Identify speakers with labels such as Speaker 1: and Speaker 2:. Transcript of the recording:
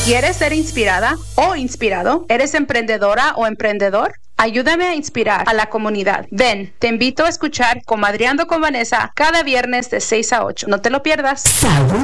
Speaker 1: ¿Quieres ser inspirada o inspirado? ¿Eres emprendedora o emprendedor? Ayúdame a inspirar a la comunidad. Ven, te invito a escuchar Comadreando con Vanessa cada viernes de 6 a 8. No te lo pierdas.